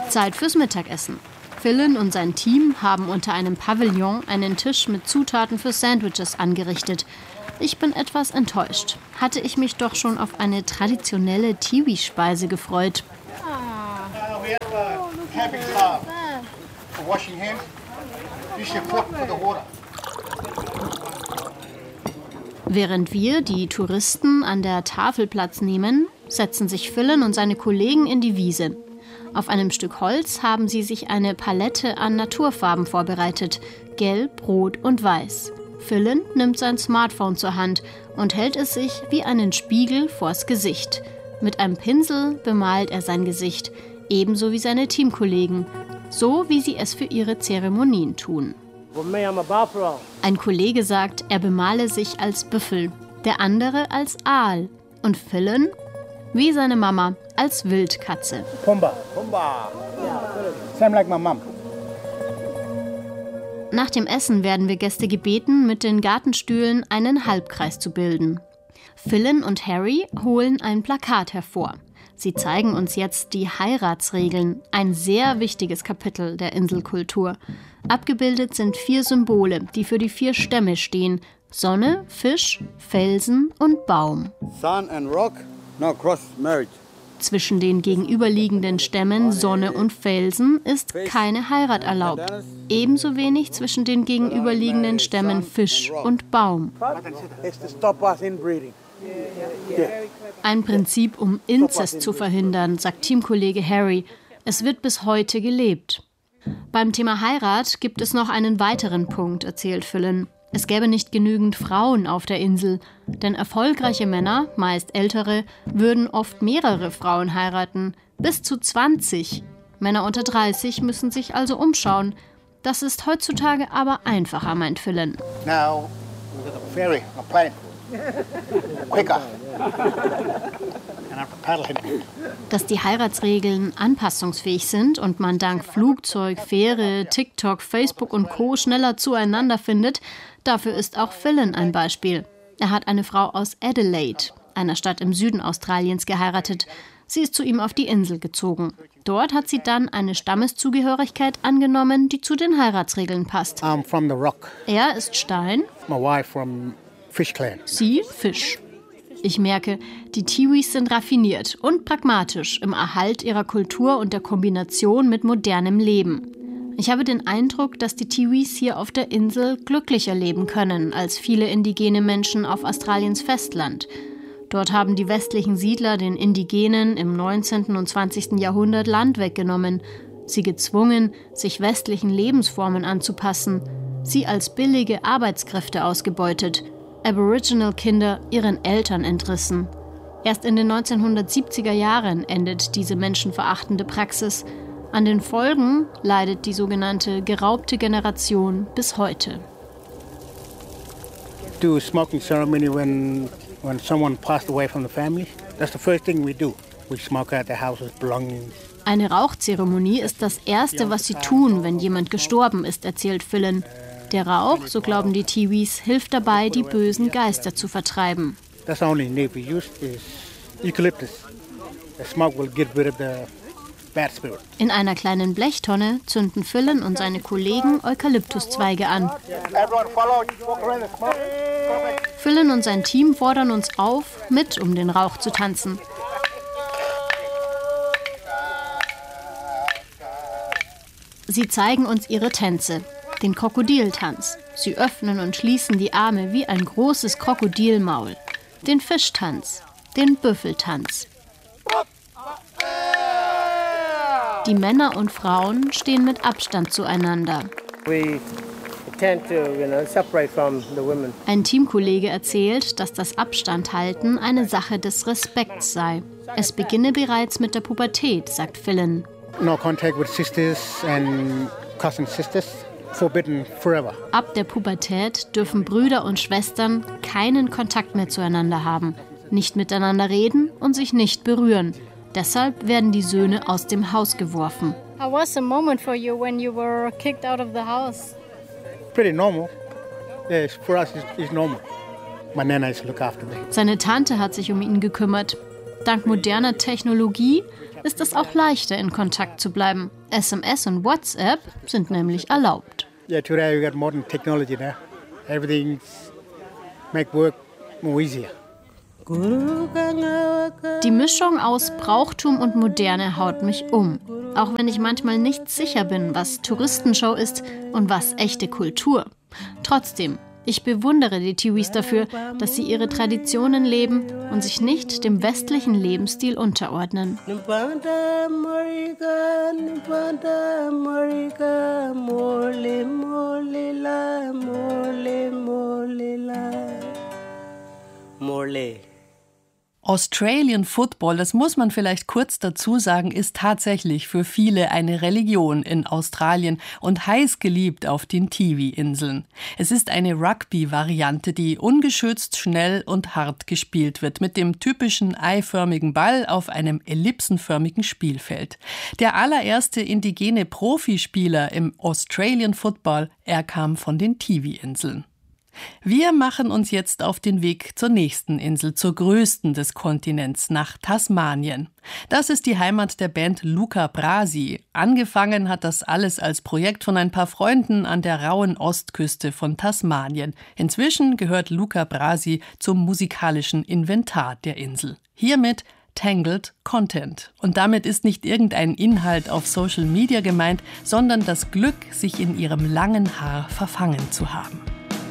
Zeit fürs Mittagessen. Philin und sein Team haben unter einem Pavillon einen Tisch mit Zutaten für Sandwiches angerichtet. Ich bin etwas enttäuscht. Hatte ich mich doch schon auf eine traditionelle Tiwi-Speise gefreut. Während wir, die Touristen, an der Tafel Platz nehmen, setzen sich Philin und seine Kollegen in die Wiese. Auf einem Stück Holz haben sie sich eine Palette an Naturfarben vorbereitet, gelb, rot und weiß. Philin nimmt sein Smartphone zur Hand und hält es sich wie einen Spiegel vors Gesicht. Mit einem Pinsel bemalt er sein Gesicht, ebenso wie seine Teamkollegen, so wie sie es für ihre Zeremonien tun. Ein Kollege sagt, er bemale sich als Büffel, der andere als Aal und Philin, wie seine Mama, als Wildkatze. Pumba. Same like my mom. Nach dem Essen werden wir Gäste gebeten, mit den Gartenstühlen einen Halbkreis zu bilden. Philin und Harry holen ein Plakat hervor. Sie zeigen uns jetzt die Heiratsregeln, ein sehr wichtiges Kapitel der Inselkultur. Abgebildet sind 4 Symbole, die für die 4 Stämme stehen: Sonne, Fisch, Felsen und Baum. Sun and rock, no cross marriage. Zwischen den gegenüberliegenden Stämmen Sonne und Felsen ist keine Heirat erlaubt. Ebenso wenig zwischen den gegenüberliegenden Stämmen Fisch und Baum. Ein Prinzip, um Inzest zu verhindern, sagt Teamkollege Harry. Es wird bis heute gelebt. Beim Thema Heirat gibt es noch einen weiteren Punkt, erzählt Philin. Es gäbe nicht genügend Frauen auf der Insel, denn erfolgreiche Männer, meist ältere, würden oft mehrere Frauen heiraten, bis zu 20. Männer unter 30 müssen sich also umschauen. Das ist heutzutage aber einfacher, meint Philin. Now, with a ferry, a plane. Quicker. Dass die Heiratsregeln anpassungsfähig sind und man dank Flugzeug, Fähre, TikTok, Facebook und Co. schneller zueinander findet, dafür ist auch Philin ein Beispiel. Er hat eine Frau aus Adelaide, einer Stadt im Süden Australiens, geheiratet. Sie ist zu ihm auf die Insel gezogen. Dort hat sie dann eine Stammeszugehörigkeit angenommen, die zu den Heiratsregeln passt. I'm from the Rock. Er ist Stein, My wife from Fish Clan. sie Fisch. Ich merke, die Tiwis sind raffiniert und pragmatisch im Erhalt ihrer Kultur und der Kombination mit modernem Leben. Ich habe den Eindruck, dass die Tiwis hier auf der Insel glücklicher leben können als viele indigene Menschen auf Australiens Festland. Dort haben die westlichen Siedler den Indigenen im 19. und 20. Jahrhundert Land weggenommen, sie gezwungen, sich westlichen Lebensformen anzupassen, sie als billige Arbeitskräfte ausgebeutet, Aboriginal-Kinder ihren Eltern entrissen. Erst in den 1970er Jahren endet diese menschenverachtende Praxis. An den Folgen leidet die sogenannte geraubte Generation bis heute. Do smoking ceremony when someone passed away from the family. That's the first thing we do. We smoke out the house's belongings. Eine Rauchzeremonie ist das Erste, was sie tun, wenn jemand gestorben ist, erzählt Philin. Der Rauch, so glauben die Tiwis, hilft dabei, die bösen Geister zu vertreiben. That's the only leaf we use is eucalyptus. The smoke will get rid of the bad spirit. In einer kleinen Blechtonne zünden Philin und seine Kollegen Eukalyptuszweige an. Everyone follow, walk around the smoke. Philin und sein Team fordern uns auf, mit um den Rauch zu tanzen. Sie zeigen uns ihre Tänze. Den Krokodiltanz. Sie öffnen und schließen die Arme wie ein großes Krokodilmaul. Den Fischtanz. Den Büffeltanz. Die Männer und Frauen stehen mit Abstand zueinander. Ein Teamkollege erzählt, dass das Abstandhalten eine Sache des Respekts sei. Es beginne bereits mit der Pubertät, sagt Philin. No contact with sisters and cousin sisters. Forbidden forever. Ab der Pubertät dürfen Brüder und Schwestern keinen Kontakt mehr zueinander haben, nicht miteinander reden und sich nicht berühren. Deshalb werden die Söhne aus dem Haus geworfen. How was the moment for you when you were kicked out of the house? Pretty normal. Yes, for us it's normal. My nana used to look after me. Seine Tante hat sich um ihn gekümmert. Dank moderner Technologie ist es auch leichter, in Kontakt zu bleiben. SMS und WhatsApp sind nämlich erlaubt. Yeah, today we got modern technology now. Everything make work more easier. Die Mischung aus Brauchtum und Moderne haut mich um. Auch wenn ich manchmal nicht sicher bin, was Touristenshow ist und was echte Kultur. Trotzdem, ich bewundere die Tiwis dafür, dass sie ihre Traditionen leben und sich nicht dem westlichen Lebensstil unterordnen. Australian Football, das muss man vielleicht kurz dazu sagen, ist tatsächlich für viele eine Religion in Australien und heiß geliebt auf den Tiwi-Inseln. Es ist eine Rugby-Variante, die ungeschützt, schnell und hart gespielt wird, mit dem typischen eiförmigen Ball auf einem ellipsenförmigen Spielfeld. Der allererste indigene Profispieler im Australian Football, er kam von den Tiwi-Inseln. Wir machen uns jetzt auf den Weg zur nächsten Insel, zur größten des Kontinents, nach Tasmanien. Das ist die Heimat der Band Luca Brasi. Angefangen hat das alles als Projekt von ein paar Freunden an der rauen Ostküste von Tasmanien. Inzwischen gehört Luca Brasi zum musikalischen Inventar der Insel. Hiermit Tangled Content. Und damit ist nicht irgendein Inhalt auf Social Media gemeint, sondern das Glück, sich in ihrem langen Haar verfangen zu haben.